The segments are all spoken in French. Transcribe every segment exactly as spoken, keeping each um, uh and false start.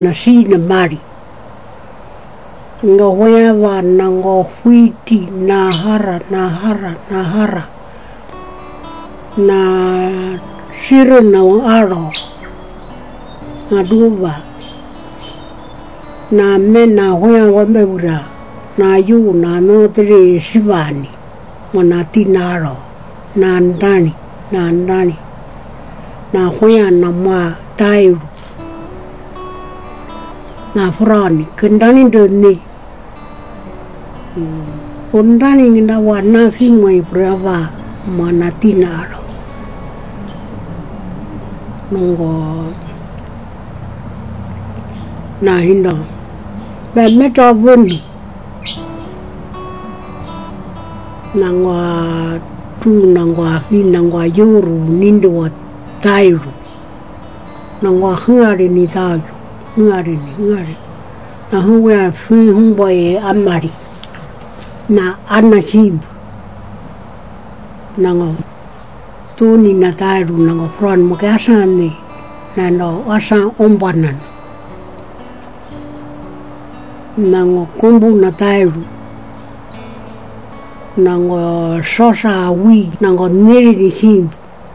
na sina mari. Nga wewa na nga huiti na hara na hara na hara. Na sira na aro. Na duva. Na mena wewa mebura. Na yu na notere sivani. Mwana tinaro. Na ndani. Na ndani. Na wewa na mwa tairu. Na frani kendani doni ondani nginda wa na fingoi brava mana tinaro nongo na hinda be meta voni nangwa tu nangwa fi nangwa yoru nindo wa tairu nangwa hngare ni tayo ngari ni ngari na huwa fi humboy amari na anachimba nango tuni na taru nango fron mukasa ni nano asa ombanan nango kumbu na taru nango sosa wi nango neri ni chimba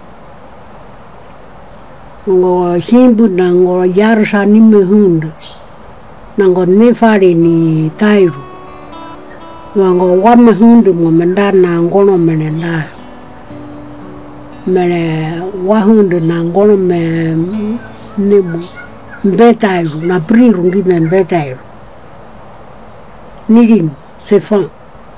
nango chimbu nango yarsa ni mehunda nango nefare ni tairu nango wame hundu mo menda nangono menenda mene wahundu nangono me nemo mbetairu na priru ngi me mbetairu nirin c'est fin.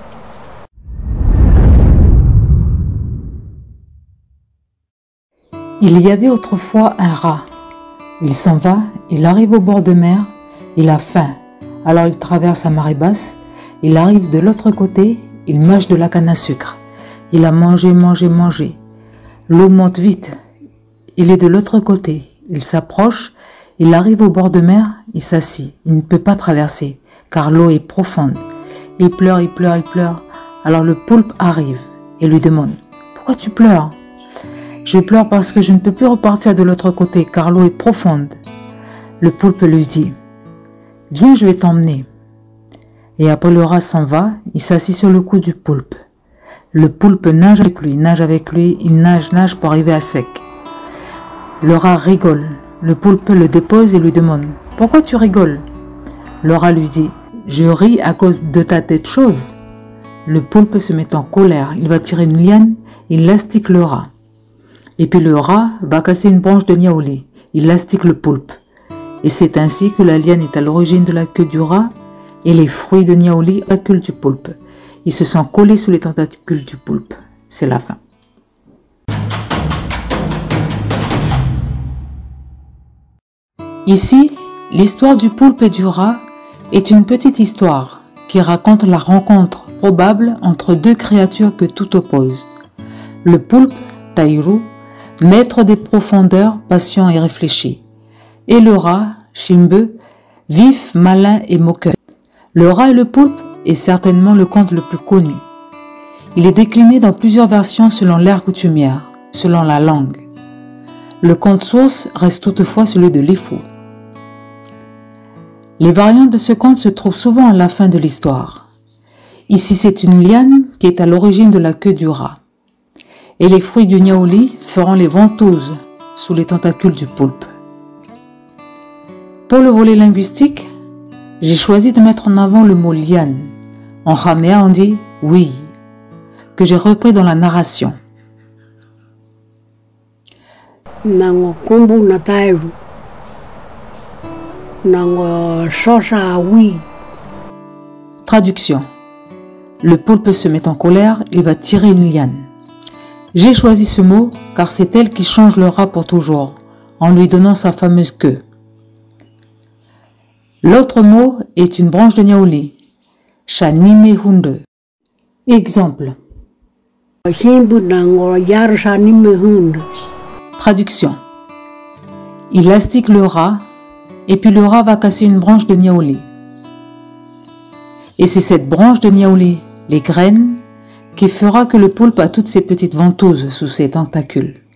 Il y avait autrefois un rat. Il s'en va, il arrive au bord de mer, il a faim. Alors il traverse la marée basse, il arrive de l'autre côté, il mâche de la canne à sucre. Il a mangé, mangé, mangé. L'eau monte vite. Il est de l'autre côté, il s'approche, il arrive au bord de mer, il s'assit. Il ne peut pas traverser, car l'eau est profonde. Il pleure, il pleure, il pleure. Alors le poulpe arrive et lui demande « Pourquoi tu pleures ?» Je pleure parce que je ne peux plus repartir de l'autre côté, car l'eau est profonde. Le poulpe lui dit « Viens, je vais t'emmener. » Et après le rat s'en va, il s'assit sur le cou du poulpe. Le poulpe nage avec lui, nage avec lui, il nage, nage pour arriver à sec. Le rat rigole. Le poulpe le dépose et lui demande « Pourquoi tu rigoles ?» Le rat lui dit « Je ris à cause de ta tête chauve. » Le poulpe se met en colère, il va tirer une liane, il lastique le rat. Et puis le rat va casser une branche de niaouli. Il lastique le poulpe. Et c'est ainsi que la liane est à l'origine de la queue du rat et les fruits de niaouli à la queue du poulpe. Ils se sont collés sous les tentacules du poulpe. C'est la fin. Ici, l'histoire du poulpe et du rat est une petite histoire qui raconte la rencontre probable entre deux créatures que tout oppose. Le poulpe, Tairu, maître des profondeurs, patient et réfléchi. Et le rat, Shimbe, vif, malin et moqueur. Le rat et le poulpe est certainement le conte le plus connu. Il est décliné dans plusieurs versions selon l'ère coutumière, selon la langue. Le conte source reste toutefois celui de Lifou. Les variantes de ce conte se trouvent souvent à la fin de l'histoire. Ici, c'est une liane qui est à l'origine de la queue du rat. Et les fruits du niaouli feront les ventouses sous les tentacules du poulpe. Pour le volet linguistique, j'ai choisi de mettre en avant le mot liane. En raméa, on dit oui, que j'ai repris dans la narration. Nango kombu na tairu. Nango sosa oui. Traduction. Le poulpe se met en colère, il va tirer une liane. J'ai choisi ce mot car c'est elle qui change le rat pour toujours, en lui donnant sa fameuse queue. L'autre mot est une branche de niaouli, Shanime hunde. Exemple. Traduction. Il lastique le rat, et puis le rat va casser une branche de niaouli. Et c'est cette branche de niaouli, les graines, qui fera que le poulpe a toutes ces petites ventouses sous ses tentacules.